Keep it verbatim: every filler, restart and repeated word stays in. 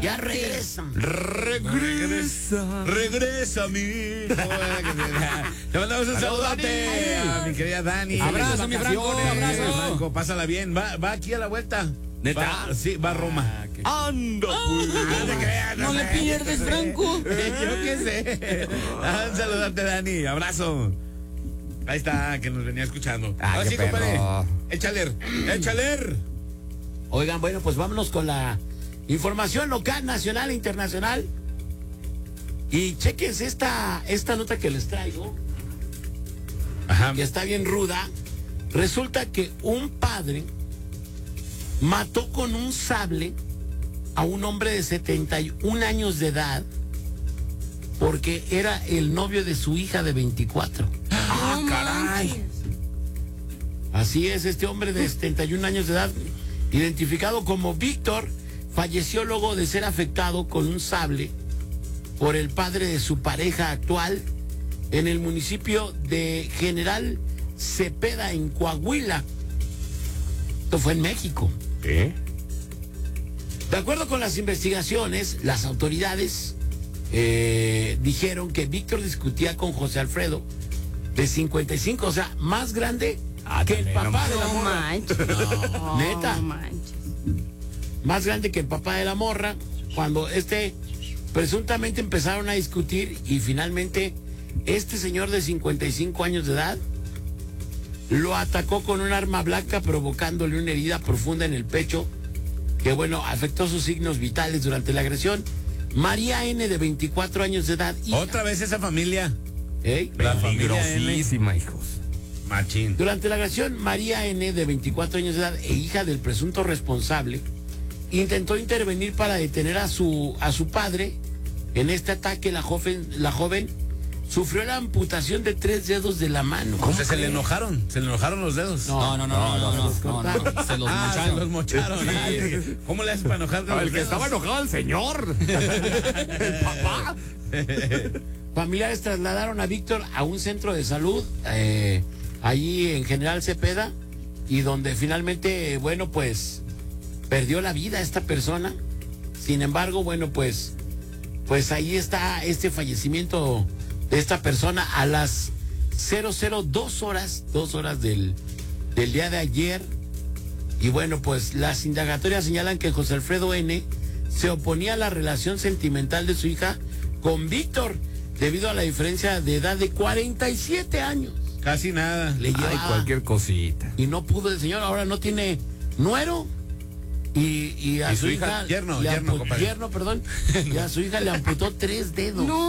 Ya regresa. Regresa. Regresa, mi hijo. Te mandamos un saludote a mi querida Dani. Abrazo, mi Franco, Vacaciones. abrazo. Franco, pásala bien. Va, va aquí a la vuelta. ¿Neta? Va, sí, va a Roma. Anda, pues. No te creas, No sé. le pierdes, Franco. Yo qué sé. Ah, un saludote, Dani. Abrazo. Ahí está, que nos venía escuchando. Ah, Ahora qué sí, perro. compadre. Échale, échale. Oigan, bueno, pues vámonos con la información local, nacional e internacional. Y chequense esta, esta nota que les traigo, Ajá. que está bien ruda. Resulta que un padre mató con un sable a un hombre de setenta y un años de edad porque era el novio de su hija de veinticuatro. Ah, caray. Así es, este hombre de setenta y un años de edad, identificado como Víctor, falleció luego de ser afectado con un sable por el padre de su pareja actual en el municipio de General Cepeda, en Coahuila. Esto fue en México. ¿Qué? De acuerdo con las investigaciones, las autoridades eh, dijeron que Víctor discutía con José Alfredo, de cincuenta y cinco, o sea, más grande Ah, que el también, papá no de la No morra. manches. No, neta. No manches. Más grande que el papá de la morra, cuando este presuntamente empezaron a discutir y finalmente este señor de cincuenta y cinco años de edad lo atacó con un arma blanca, provocándole una herida profunda en el pecho que, bueno, afectó sus signos vitales durante la agresión. María N, de veinticuatro años de edad. hija- Otra vez esa familia. ¿Eh? La familia N. Peligrosísima, hijos. Machín. Durante la agresión, María N, de veinticuatro años de edad e hija del presunto responsable, intentó intervenir para detener a su, a su padre. En este ataque, la joven, la joven sufrió la amputación de tres dedos de la mano. O sea, se le enojaron. Se le enojaron los dedos. No, No, no, no, no, no, no, no, no, se los Ah, mocharon. se los mocharon. Ah, dije, ¿cómo le haces para enojarte Ah, los el que dedos? estaba enojado el señor. El papá. Familiares trasladaron a Víctor a un centro de salud, eh, allí en General Cepeda, y donde finalmente, bueno, pues perdió la vida esta persona. Sin embargo, bueno, pues, pues ahí está este fallecimiento de esta persona a las cero cero dos horas, dos horas del, del día de ayer. Y bueno, pues las indagatorias señalan que José Alfredo N se oponía a la relación sentimental de su hija con Víctor debido a la diferencia de edad de cuarenta y siete años. Casi nada. Le Ay, llevaba cualquier cosita. y no pudo el señor, ahora no tiene nuero. Y, y a Y su, su hija, hija, yerno, le yerno, ampu- compadre. yerno, perdón, y a su hija le amputó tres dedos. No.